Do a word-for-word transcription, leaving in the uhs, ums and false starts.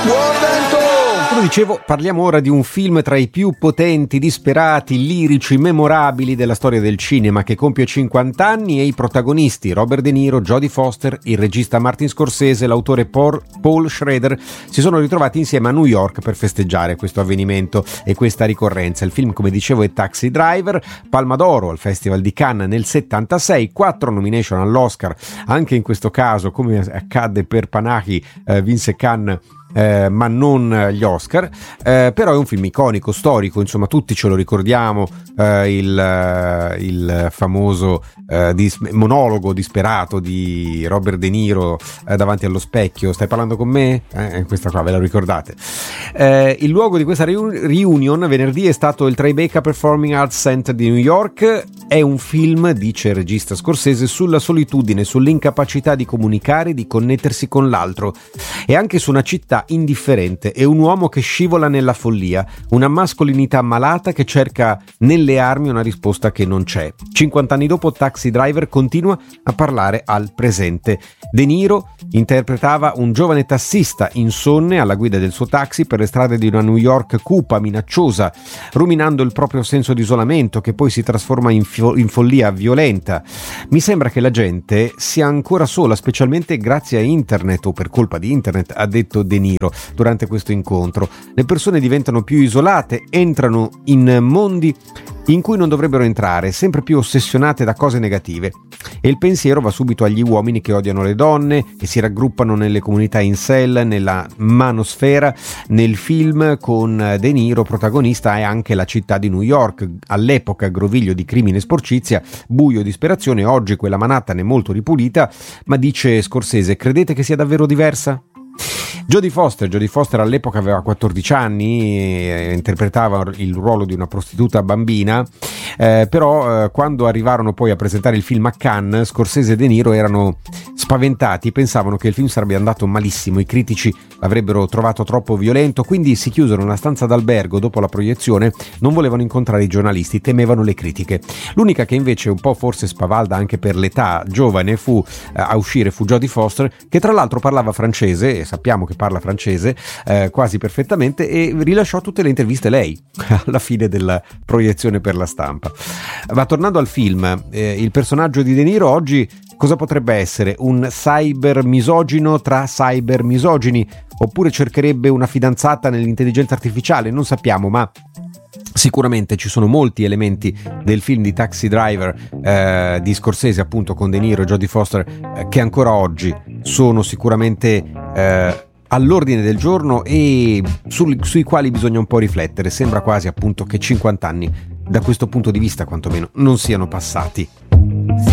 Come dicevo, parliamo ora di un film tra i più potenti, disperati, lirici, memorabili della storia del cinema, che compie cinquanta anni, e i protagonisti Robert De Niro, Jodie Foster, il regista Martin Scorsese e l'autore Paul, Paul Schrader si sono ritrovati insieme a New York per festeggiare questo avvenimento e questa ricorrenza. Il film, come dicevo, è Taxi Driver, Palma d'Oro al Festival di Cannes nel settantasei, quattro nomination all'Oscar, anche in questo caso, come accadde per Panahi, eh, vinse Cannes Eh, ma non gli Oscar, eh, però è un film iconico, storico, insomma tutti ce lo ricordiamo, eh, il, il famoso eh, dis- monologo disperato di Robert De Niro eh, davanti allo specchio. Stai parlando con me? Eh, questa qua ve la ricordate? Eh, il luogo di questa riun- reunion venerdì è stato il Tribeca Performing Arts Center di New York. È un film, dice il regista Scorsese, sulla solitudine, sull'incapacità di comunicare, di connettersi con l'altro, e anche su una città indifferente e un uomo che scivola nella follia, una mascolinità malata che cerca nelle armi una risposta che non c'è. cinquanta anni dopo, Taxi Driver continua a parlare al presente. De Niro interpretava un giovane tassista insonne alla guida del suo taxi per le strade di una New York cupa, minacciosa, ruminando il proprio senso di isolamento, che poi si trasforma in, fo- in follia violenta. Mi sembra che la gente sia ancora sola, specialmente grazie a internet, o per colpa di internet, ha detto De Niro durante questo incontro. Le persone diventano più isolate, entrano in mondi in cui non dovrebbero entrare, sempre più ossessionate da cose negative. E il pensiero va subito agli uomini che odiano le donne, che si raggruppano nelle comunità incel, nella manosfera. Nel film, con De Niro protagonista, è anche la città di New York, all'epoca groviglio di crimine e sporcizia, buio e disperazione. Oggi quella Manhattan è molto ripulita, ma dice Scorsese, credete che sia davvero diversa? Jodie Foster, Jodie Foster all'epoca aveva quattordici anni, e interpretava il ruolo di una prostituta bambina, eh, però eh, quando arrivarono poi a presentare il film a Cannes, Scorsese e De Niro erano spaventati, pensavano che il film sarebbe andato malissimo, i critici l'avrebbero trovato troppo violento, quindi si chiusero in una stanza d'albergo dopo la proiezione, non volevano incontrare i giornalisti, temevano le critiche. L'unica che invece, un po' forse spavalda anche per l'età giovane, fu eh, a uscire fu Jodie Foster, che tra l'altro parlava francese, e sappiamo che parla francese eh, quasi perfettamente, e rilasciò tutte le interviste lei alla fine della proiezione per la stampa. Ma tornando al film, eh, il personaggio di De Niro oggi cosa potrebbe essere? Un cyber misogino tra cyber misogini? Oppure cercherebbe una fidanzata nell'intelligenza artificiale? Non sappiamo, ma sicuramente ci sono molti elementi del film di Taxi Driver eh, di Scorsese, appunto, con De Niro e Jodie Foster, eh, che ancora oggi sono sicuramente eh, all'ordine del giorno e sul, sui quali bisogna un po' riflettere. Sembra quasi, appunto, che cinquanta anni da questo punto di vista quantomeno non siano passati.